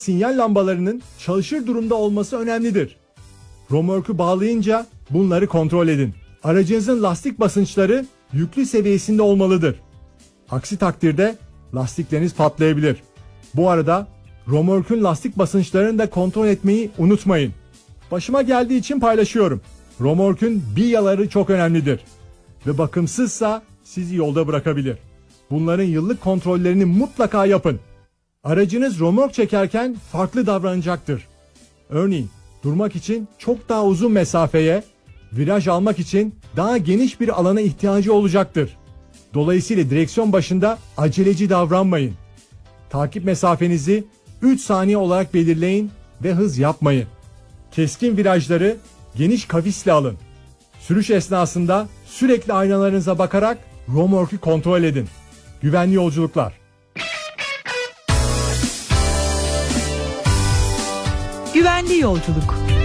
Sinyal lambalarının çalışır durumda olması önemlidir. Römorku bağlayınca bunları kontrol edin. Aracınızın lastik basınçları yüklü seviyesinde olmalıdır. Aksi takdirde lastikleriniz patlayabilir. Bu arada römorkun lastik basınçlarını da kontrol etmeyi unutmayın. Başıma geldiği için paylaşıyorum. Römorkun bilyaları çok önemlidir ve bakımsızsa sizi yolda bırakabilir. Bunların yıllık kontrollerini mutlaka yapın. Aracınız römork çekerken farklı davranacaktır. Örneğin durmak için çok daha uzun mesafeye, viraj almak için daha geniş bir alana ihtiyacı olacaktır. Dolayısıyla direksiyon başında aceleci davranmayın. Takip mesafenizi 3 saniye olarak belirleyin ve hız yapmayın. Keskin virajları geniş kavisle alın. Sürüş esnasında sürekli aynalarınıza bakarak römorku kontrol edin. Güvenli yolculuklar. Güvenli yolculuk.